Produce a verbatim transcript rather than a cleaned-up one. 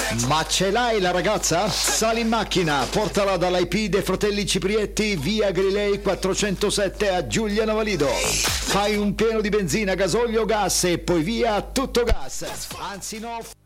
Ma ce l'hai la ragazza? Sali in macchina, portala dall'I P dei Fratelli Ciprietti, via Grilei quattrocentosette a Giuliano Valido. Fai un pieno di benzina, gasolio o gas e poi via tutto gas. Anzi no...